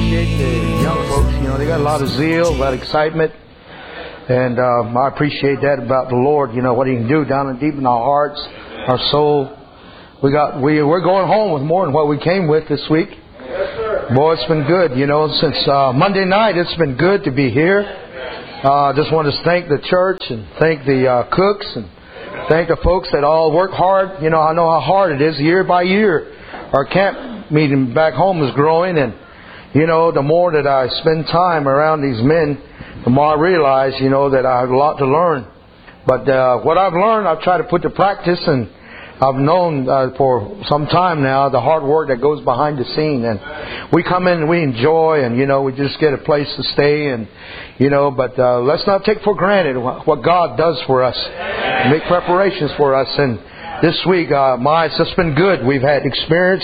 appreciate the young folks. You know, they got a lot of zeal, a lot of excitement. And I appreciate that about the Lord, you know, what He can do down and deep in our hearts, our soul. We're going home with more than what we came with this week. Yes, sir. Boy, it's been good, you know, since Monday night. It's been good to be here. Just want to thank the church and thank the cooks and thank the folks that all work hard. You know, I know how hard it is year by year. Our camp meeting back home is growing, and, you know, the more that I spend time around these men, the more I realize, you know, that I have a lot to learn. But what I've learned, I've tried to put to practice, and I've known for some time now the hard work that goes behind the scene. And we come in and we enjoy, and, you know, we just get a place to stay, and, you know, but let's not take for granted what God does for us. Make preparations for us. And this week, it's just been good. We've had experience,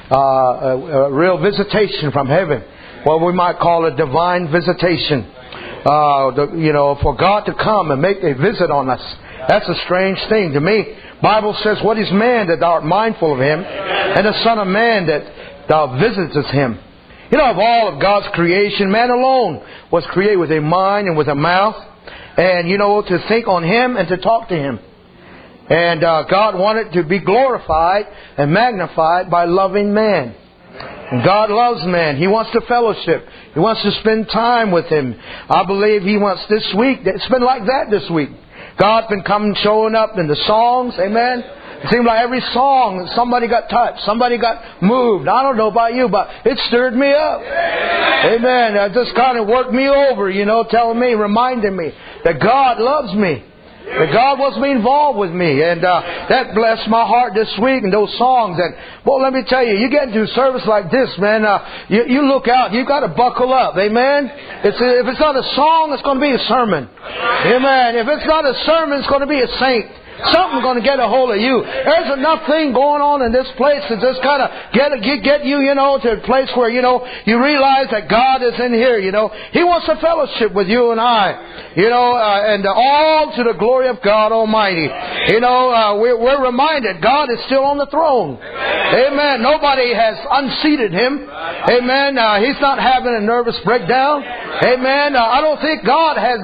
a real visitation from heaven. What we might call a divine visitation. You know, for God to come and make a visit on us. That's a strange thing to me. Bible says, what is man that thou art mindful of him, and the Son of Man that thou visitest him. You know, of all of God's creation, man alone was created with a mind and with a mouth, and, you know, to think on Him and to talk to Him. And God wanted to be glorified and magnified by loving man. And God loves man. He wants to fellowship. He wants to spend time with Him. I believe He wants this week. It's been like that this week. God's been coming, showing up in the songs. Amen. It seemed like every song, somebody got touched. Somebody got moved. I don't know about you, but it stirred me up. Amen. It just kind of worked me over, you know, telling me, reminding me that God loves me. That God wants me involved with me. And that blessed my heart this week, and those songs. And, well, let me tell you, you get into a service like this, man, you look out, you've got to buckle up. Amen? If it's not a song, it's going to be a sermon. Amen. If it's not a sermon, it's going to be a saint. Something's going to get a hold of you. There's enough thing going on in this place to just kind of get you, you know, to a place where, you know, you realize that God is in here, you know. He wants a fellowship with you and I, you know, and all to the glory of God Almighty. You know, we're reminded God is still on the throne. Amen. Nobody has unseated Him. Amen. He's not having a nervous breakdown. Amen. I don't think God has,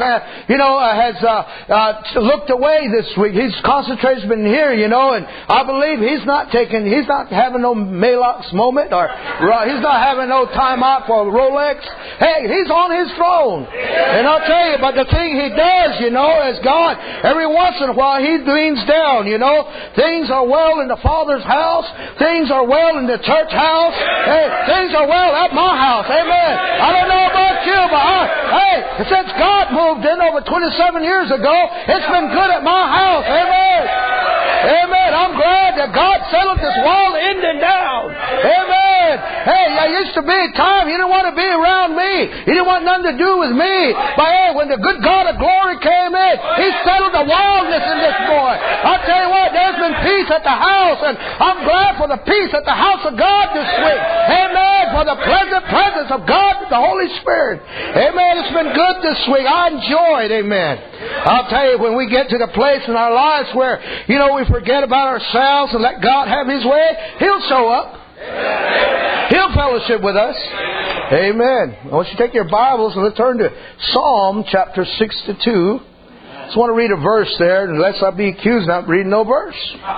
looked away this week. His concentration's been here, you know, and I believe He's not having no Maalox moment, or He's not having no time out for Rolex. Hey, He's on His throne. And I'll tell you, but the thing He does, you know, is God, every once in a while He leans down, you know. Things are well in the Father's house. Things are well in the church house. Hey, things are well at my house. Amen. I don't know about you, but since God moved in over 27 years ago, it's been good at my house. Amen. Amen. I'm glad that God settled this wall ending down. Amen. Hey, there used to be a time He didn't want to be around me. He didn't want nothing to do with me. But hey, when the good God of glory came in, He settled the wildness in this boy. I'll tell you what, there's been peace at the house, and I'm glad for the peace at the house of God this week. Amen. For the pleasant presence of God, the Holy Spirit. Amen. It's been good this week. I enjoyed. Amen. I'll tell you, when we get to the place in our lives where, you know, we forget about ourselves and let God have His way, He'll show up. He'll fellowship with us. Amen. I want you to take your Bibles and let's turn to Psalm chapter 62. I just want to read a verse there, unless I be accused of not reading no verse.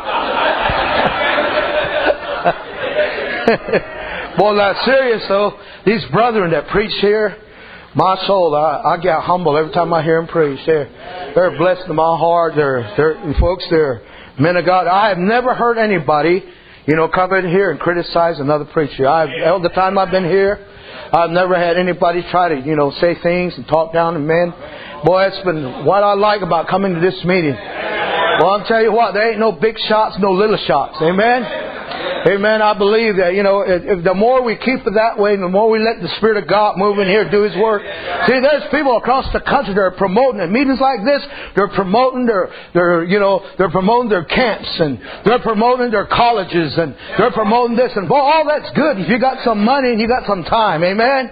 Boy, that's serious though. These brethren that preach here, my soul, I get humble every time I hear them preach. They're blessed in my heart. They're men of God. I have never heard anybody, you know, come in here and criticize another preacher. All the time I've been here, I've never had anybody try to, you know, say things and talk down to men. Boy, it's been what I like about coming to this meeting. Well, I'll tell you what, there ain't no big shots, no little shots. Amen. Amen. I believe that, you know, if the more we keep it that way, the more we let the Spirit of God move in here, do His work. See, there's people across the country that are promoting at meetings like this. They're promoting they're promoting their camps, and they're promoting their colleges, and they're promoting this, and boy, all that's good if you got some money and you got some time. Amen.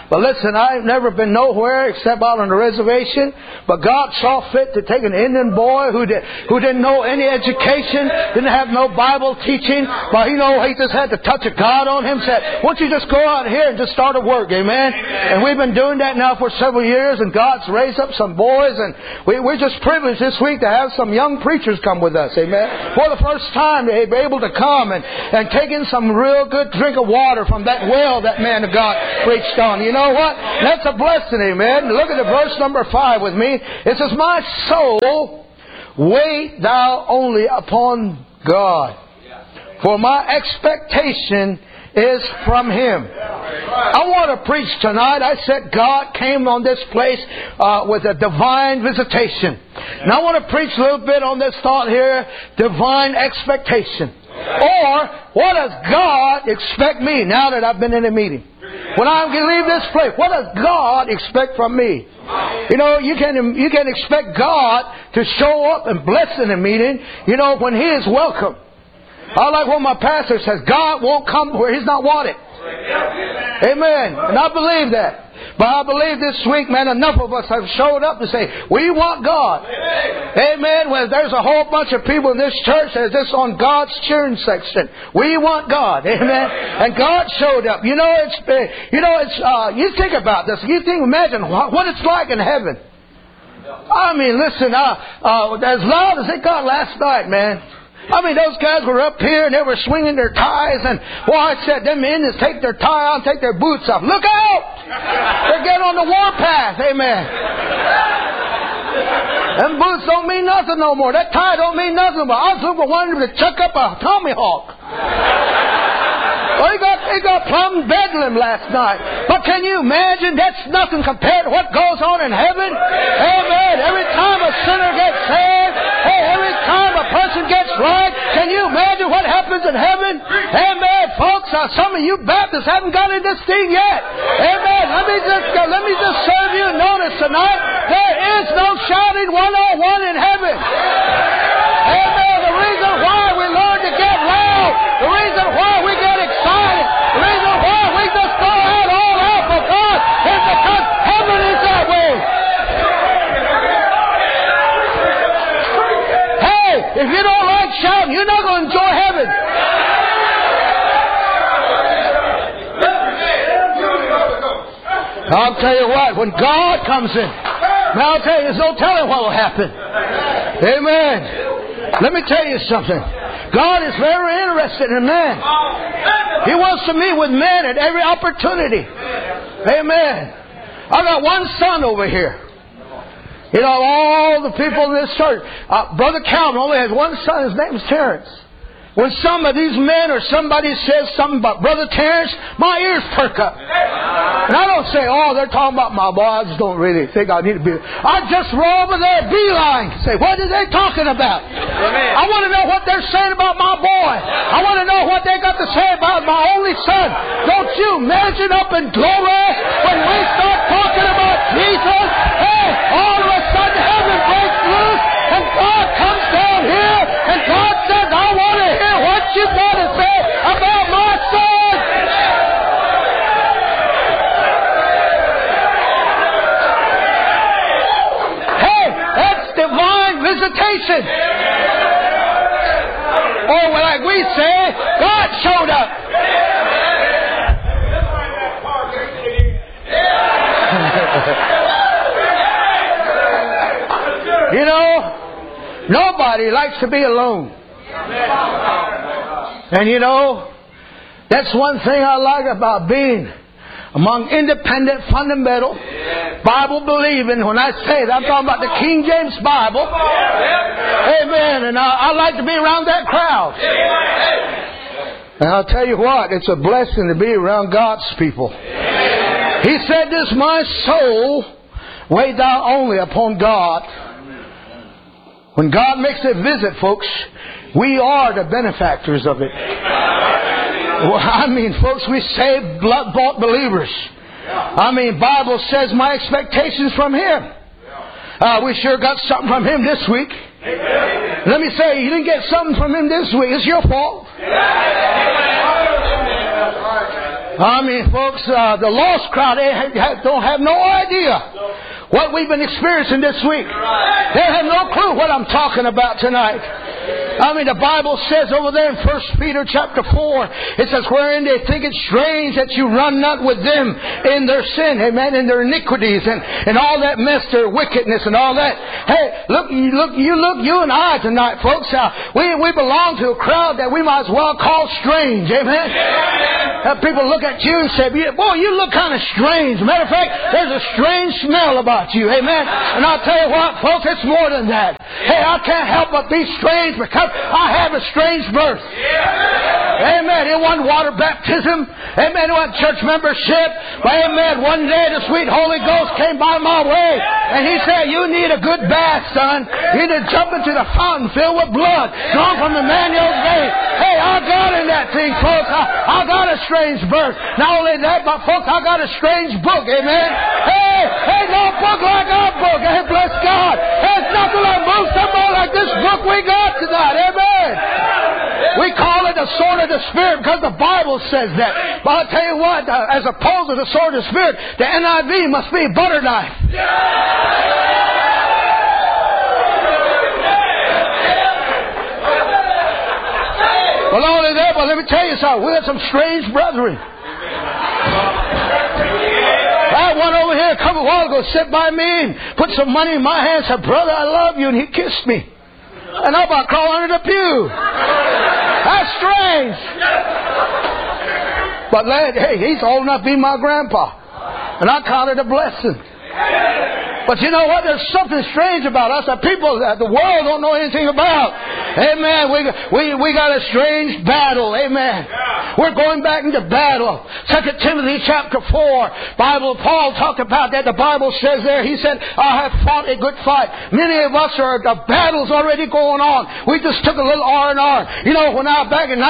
But listen, I've never been nowhere except out on the reservation. But God saw fit to take an Indian boy who didn't know any education, didn't have no Bible teaching. But he just had the touch of God on him. Said, why don't you just go out here and just start a work, amen? And we've been doing that now for several years, and God's raised up some boys, and we're just privileged this week to have some young preachers come with us, amen? For the first time, they'll be able to come and take in some real good drink of water from that well that man of God preached on. You know what? That's a blessing, amen? Look at the verse number 5 with me. It says, my soul, wait thou only upon God, for my expectation is from Him. I want to preach tonight. I said God came on this place with a divine visitation. And I want to preach a little bit on this thought here, divine expectation. Or, what does God expect me now that I've been in a meeting? When I leave this place, what does God expect from me? You can expect God to show up and bless in a meeting, when He is welcome. I like what my pastor says, God won't come where He's not wanted. Amen. And I believe that. But I believe this week, man, enough of us have showed up to say, we want God. Amen. Well, there's a whole bunch of people in this church that is just on God's cheering section. We want God. Amen. And God showed up. You think about this. Imagine what it's like in heaven. I mean, listen, as loud as it got last night, man. I mean, those guys were up here and they were swinging their ties, and I said, them Indians take their tie off, take their boots off. Look out! They get on the warpath. Amen. Them boots don't mean nothing no more. That tie don't mean nothing. But I was looking for one to chuck up a tomahawk. Well, he got plumb bedlam last night. But can you imagine? That's nothing compared to what goes on in heaven. Amen. Every time a sinner gets saved, every time a person gets right, can you imagine what happens in heaven? Amen, folks. Some of you Baptists haven't got in this thing yet. Amen. Let me just serve you notice tonight. There is no shouting 101 in heaven. Amen. The reason why we learn to get loud, the reason why we get excited, the reason why we just go out all out for God is because heaven is that way. Hey, if you don't like shouting, you're not going to enjoy heaven. I'll tell you what, when God comes in, now I'll tell you, there's no telling what will happen. Amen. Let me tell you something. God is very interested in man. He wants to meet with men at every opportunity. Amen. I got one son over here. All the people in this church. Brother Calvin only has one son. His name is Terrence. When some of these men or somebody says something about Brother Terrence, my ears perk up. And I don't say, they're talking about my boy. I just don't really think I need to be. I just roll over there, beeline, say, what are they talking about? Amen. I want to know what they're saying about my boy. I want to know what they got to say about my only son. Don't you imagine up in glory when we start talking about Jesus? Hey, all of a sudden heaven breaks loose and God comes down here and God says, I want to hear what you got to say about my son. Hey, that's divine visitation. Or like we say, God showed up. Nobody likes to be alone. And that's one thing I like about being among independent, fundamental, Bible-believing. When I say that, I'm talking about the King James Bible. Amen. And I like to be around that crowd. And I'll tell you what, it's a blessing to be around God's people. He said this, my soul, wait thou only upon God. When God makes a visit, folks, we are the benefactors of it. Well, folks, we saved, blood-bought believers. Bible says my expectations from Him. We sure got something from Him this week. Let me say, you didn't get something from Him this week. It's your fault. I mean, folks, the lost crowd, they don't have no idea what we've been experiencing this week. They have no clue what I'm talking about tonight. I mean, the Bible says over there in 1 Peter chapter 4, it says, wherein they think it strange that you run not with them in their sin, amen, in their iniquities and all that mess, their wickedness and all that. Hey, you and I tonight, folks, we belong to a crowd that we might as well call strange, amen. People look at you and say, boy, you look kind of strange. Matter of fact, there's a strange smell about you, amen. And I'll tell you what, folks, it's more than that. Hey, I can't help but be strange because I have a strange birth. Amen. It wasn't water baptism. Amen. It wasn't church membership. But amen. One day the sweet Holy Ghost came by my way and He said, you need a good bath, son. You need to jump into the fountain filled with blood drawn from Emmanuel's vein. Hey, I got in that thing, folks. I got a strange birth. Not only that, but folks, I got a strange book. Amen. Hey, ain't no book like our book. Hey, bless God. There's nothing like most somebody like this book we got tonight. Amen. We call it the sword of the Spirit because the Bible says that. But I'll tell you what, as opposed to the sword of the Spirit, the NIV must be a butter knife. Well, not only that, but let me tell you something. We had some strange brethren. I went over here a couple of while ago, sit by me and put some money in my hand and said, brother, I love you. And he kissed me. And I'm about to crawl under the pew. That's strange. But lad, hey, he's old enough to be my grandpa. And I count it a blessing. But you know what? There's something strange about us that people, that the world don't know anything about. Amen. We got a strange battle. Amen. We're going back into battle. 2 Timothy chapter 4. Paul talked about that. The Bible says there, he said, I have fought a good fight. Many of us the battle's already going on. We just took a little R&R. You know, back in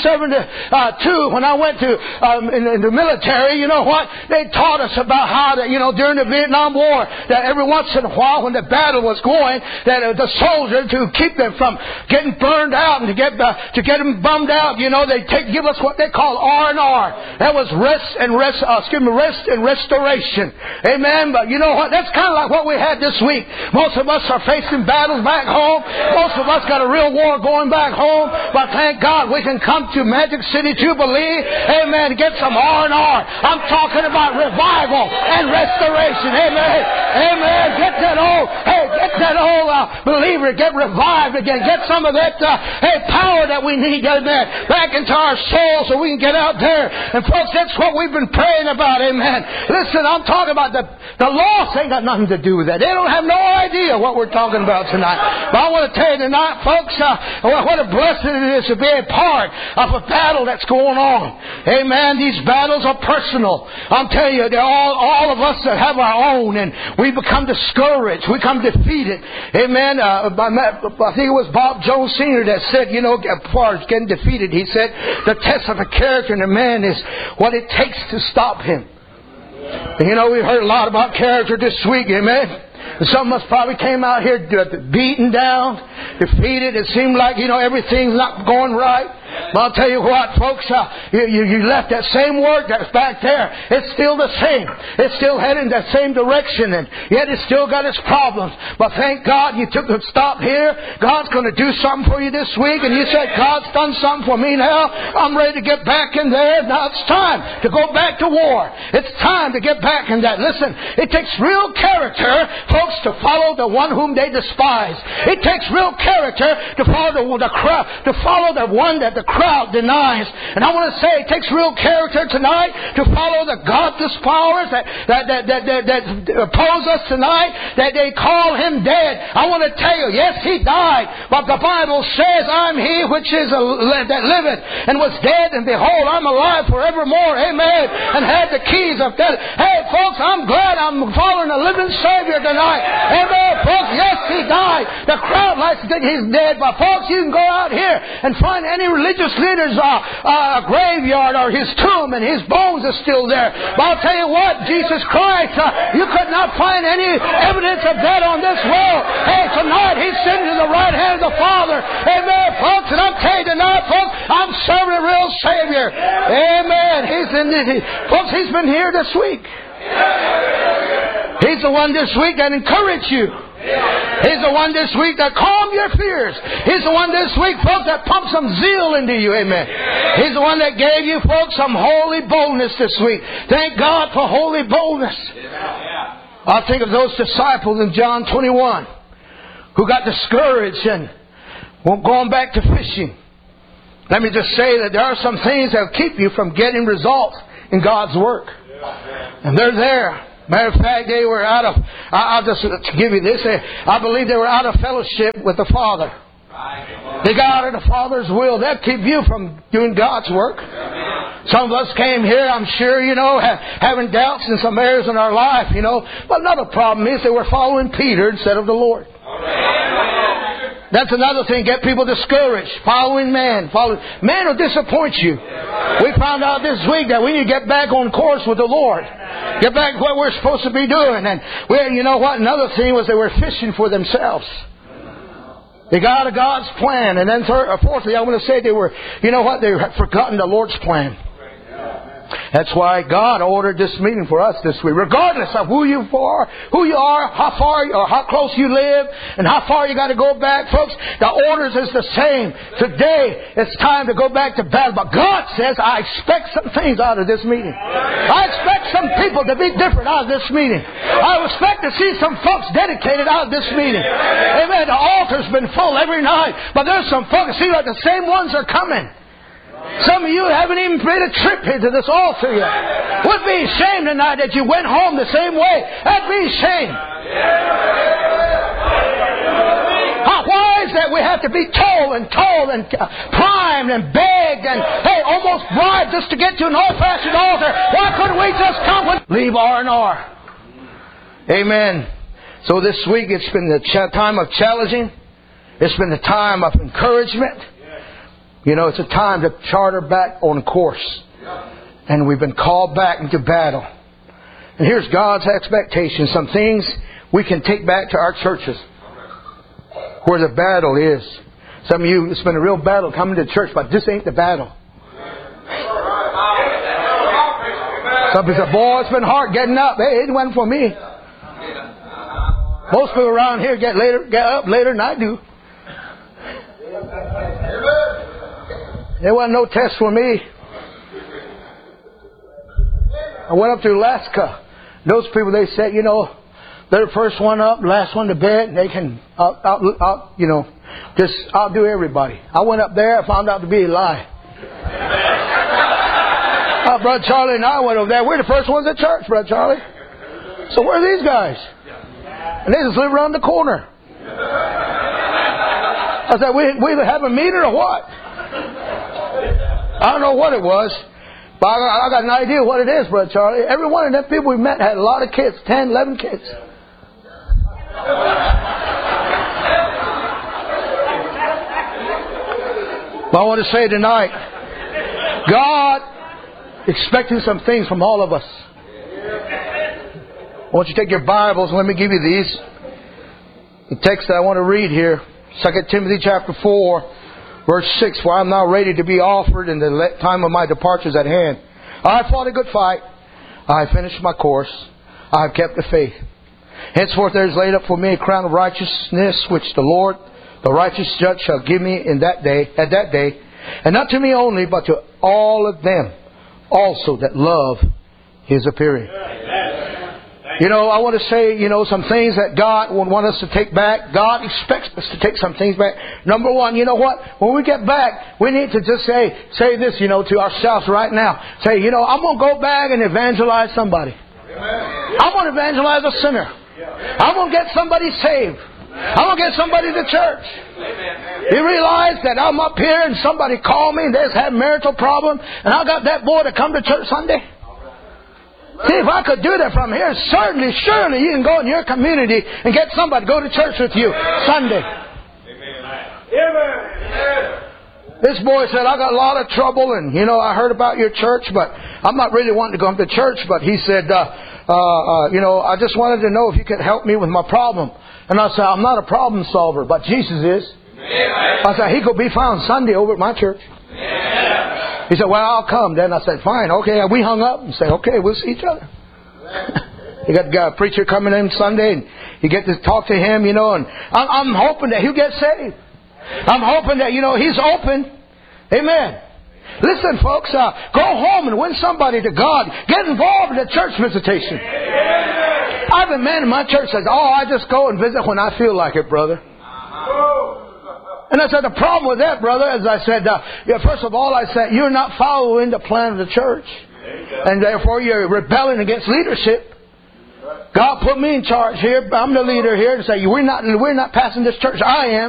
1972, when I went to in the military, you know what? They taught us about how that, during the Vietnam War, that every once in a while when the battle was going, that the soldiers, to keep them from getting burned out and to get them bummed out, they give us what they call R&R. That was rest and restoration. Amen. But you know what? That's kind of like what we had this week. Most of us are facing battles back home. Most of us got a real war going back home. But thank God we can come to Magic City Jubilee. Amen. Get some R&R. I'm talking about revival and restoration. Amen. Amen. Get that old believer, get revived again. Get some of that power that we need, amen, back into our souls so we can get out there. And folks, that's what we've been praying about, amen. Listen, I'm talking about the lost ain't got nothing to do with that. They don't have no idea what we're talking about tonight. But I want to tell you tonight, folks, what a blessing it is to be a part of a battle that's going on. Amen. These battles are personal. I'm telling you, they're all of us that have our own, and we become discouraged. We become defeated. Amen. I think it was Bob Jones Sr. that said, as far as getting defeated, he said, the test of a character in a man is what it takes to stop him. And we've heard a lot about character this week, amen. And some of us probably came out here beaten down, defeated. It seemed like, everything's not going right. But I'll tell you what, folks, you left that same work that's back there. It's still the same. It's still heading that same direction, and yet it's still got its problems. But thank God you took the stop here. God's going to do something for you this week, and you said, God's done something for me now. I'm ready to get back in there. Now it's time to go back to war. It's time to get back in that. Listen, it takes real character, folks, to follow the one whom they despise. It takes real character to follow the crowd, to follow the one that the crowd denies. And I want to say it takes real character tonight to follow the godless powers that oppose us tonight, that they call him dead. I want to tell you, yes, he died, but the Bible says, I'm he which is that liveth and was dead, and behold, I'm alive forevermore. Amen. And had the keys of death. Hey, folks, I'm glad I'm following a living Savior tonight. Amen, folks. Yes, He died. The crowd likes to think He's dead. But folks, you can go out here and find any religious leader's graveyard or his tomb, and his bones are still there. But I'll tell you what, Jesus Christ, you could not find any evidence of that on this world. Hey, tonight He's sitting to the right hand of the Father. Amen, folks. And I'm telling you tonight, folks, I'm serving a real Savior. Amen. Folks, He's been here this week. He's the one this week that encouraged you. He's the one this week that calmed your fears. He's the one this week, folks, that pumped some zeal into you. Amen. He's the one that gave you, folks, some holy boldness this week. Thank God for holy boldness. I think of those disciples in John 21 who got discouraged and were going back to fishing. Let me just say that there are some things that will keep you from getting results in God's work. And they're there. Matter of fact, they were out of, I'll just give you this, I believe they were out of fellowship with the Father. They got out of the Father's will. That'll keep you from doing God's work. Some of us came here, I'm sure, having doubts in some areas in our life, But another problem is they were following Peter instead of the Lord. That's another thing. Get people discouraged. Following man. Man will disappoint you. We found out this week that we need to get back on course with the Lord. Get back to what we're supposed to be doing. And you know what? Another thing was they were fishing for themselves. They got out of God's plan. And then fourthly, I want to say they had forgotten the Lord's plan. That's why God ordered this meeting for us this week. Regardless of who you are, how far or how close you live, and how far you got to go back, folks, the orders is the same. Today, it's time to go back to battle. But God says, I expect some things out of this meeting. I expect some people to be different out of this meeting. I expect to see some folks dedicated out of this meeting. Amen. The altar's been full every night, but there's some folks, see, like the same ones are coming. Some of you haven't even made a trip here to this altar yet. Would be ashamed tonight that you went home the same way. That'd be shame. Why is that we have to be told and primed and begged and, almost bribed just to get to an old-fashioned altar? Why couldn't we just come and leave R&R? Amen. So this week it's been the time of challenging. It's been the time of encouragement. It's a time to charter back on course. And we've been called back into battle. And here's God's expectation. Some things we can take back to our churches where the battle is. Some of you, it's been a real battle coming to church, but this ain't the battle. Some people say, boy, it's been hard getting up. Hey, it wasn't for me. Most people around here get up later than I do. There wasn't no test for me. I went up to Alaska. Those people, they said, they're the first one up, last one to bed. And they can, outdo everybody. I went up there, I found out to be a lie. Brother Charlie and I went over there. We're the first ones at church, Brother Charlie. So where are these guys? And they just live around the corner. I said, we have a meter or what? I don't know what it was, but I got an idea what it is, Brother Charlie. Every one of them people we met had a lot of kids, 10, 11 kids. But I want to say tonight, God expecting some things from all of us. I want you to take your Bibles and let me give you these. The text that I want to read here, 2 Timothy chapter 4. Verse 6, for I am now ready to be offered, and the time of my departure is at hand. I have fought a good fight. I have finished my course. I have kept the faith. Henceforth there is laid up for me a crown of righteousness, which the Lord, the righteous judge, shall give me at that day, and not to me only, but to all of them also that love His appearing. I want to say, some things that God would want us to take back. God expects us to take some things back. Number one, you know what? When we get back, we need to just say this, to ourselves right now. Say, I'm going to go back and evangelize somebody. I'm going to evangelize a sinner. I'm going to get somebody saved. I'm going to get somebody to church. You realize that I'm up here and somebody called me and they just had a marital problem and I got that boy to come to church Sunday? See, if I could do that from here, certainly, surely you can go in your community and get somebody to go to church with you Sunday. This boy said, I got a lot of trouble, and, I heard about your church, but I'm not really wanting to go to church. But he said, I just wanted to know if you could help me with my problem. And I said, I'm not a problem solver, but Jesus is. I said, he could be found Sunday over at my church. He said, well, I'll come. Then I said, fine, okay. We hung up and said, okay, we'll see each other. You got a preacher coming in Sunday, and you get to talk to him, and I'm hoping that he'll get saved. I'm hoping that, he's open. Amen. Listen, folks, go home and win somebody to God. Get involved in a church visitation. I have a man in my church says, I just go and visit when I feel like it, brother. And I said, the problem with that, brother, as I said, first of all, I said, you're not following the plan of the church. And therefore, you're rebelling against leadership. God put me in charge here. I'm the leader here to say, we're not passing this church. I am.